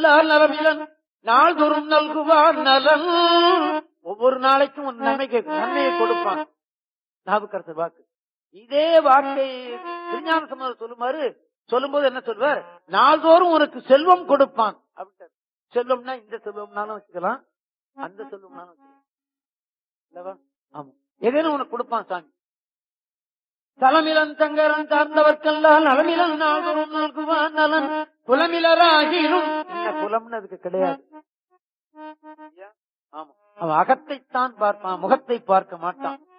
நலமிலன் நாள்தோறும் நல்குவார் நலன். ஒவ்வொரு நாளைக்கும் ஒரு நன்மையை கொடுப்பான். நாவுக்கரசர் வாக்கு. இதே வாக்கை திருஞான சம்பந்தர் சொல்லும்போது என்ன சொல்வார்? நாள்தோறும் உனக்கு செல்வம் கொடுப்பான் அப்படின்ட்டு. செல்வம்னா இந்த செல்வம்னாலும் வச்சுக்கலாம், அந்த செல்வம்னாலும் வச்சுக்கலாம். ஆமா, ஏதேனும் உனக்கு கொடுப்பான் சாமி. தலமிலன் தங்கரன் சார்ந்தவர்க்கெல்லாம் நலமிலன் நாள்தோறும் நல்குவான் நலன். குலமிலராகினும் குலம்னு அதுக்கு கிடையாது. ஆமா, அவன் அகத்தைத்தான் பார்ப்பான், முகத்தை பார்க்க மாட்டான்.